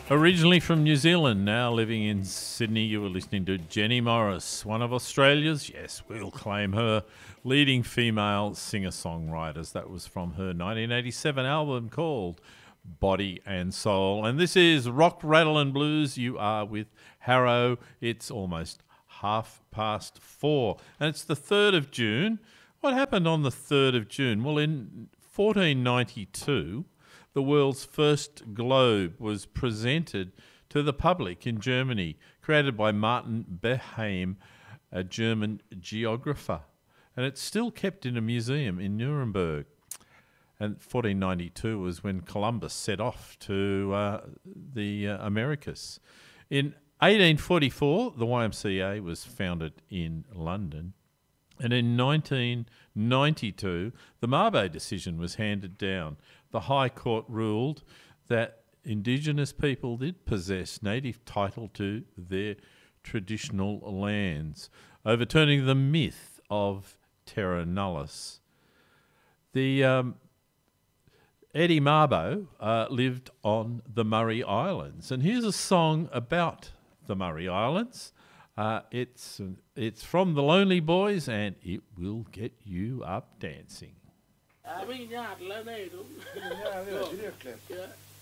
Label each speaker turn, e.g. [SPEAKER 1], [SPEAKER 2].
[SPEAKER 1] Originally from New Zealand, now living in Sydney, you were listening to Jenny Morris, one of Australia's, yes, we'll claim her, leading female singer-songwriters. That was from her 1987 album called Body and Soul. And this is Rock, Rattle and Blues. You are with Harrow. It's almost 4:30. And it's the 3rd of June. What happened on the 3rd of June? Well, in 1492... the world's first globe was presented to the public in Germany, created by Martin Behaim, a German geographer. And it's still kept in a museum in Nuremberg. And 1492 was when Columbus set off to the Americas. In 1844, the YMCA was founded in London. And in 1992, the Mabo decision was handed down. The High Court ruled that Indigenous people did possess native title to their traditional lands, overturning the myth of terra nullius. The Eddie Mabo lived on the Murray Islands, and here's a song about the Murray Islands. It's from the Lonely Boys, and it will get you up dancing.
[SPEAKER 2] Ja, men jävlar nej, de...
[SPEAKER 3] Ja, det är det.
[SPEAKER 2] Ja.